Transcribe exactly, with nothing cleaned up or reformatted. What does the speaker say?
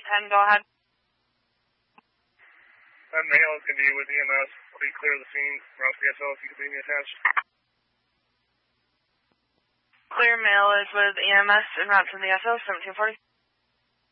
ten, go ahead. That male is going to be with E M S. Please clear the scene. Route to the S L if you could leave me attached. Clear male is with E M S en route to the S L, seventeen forty.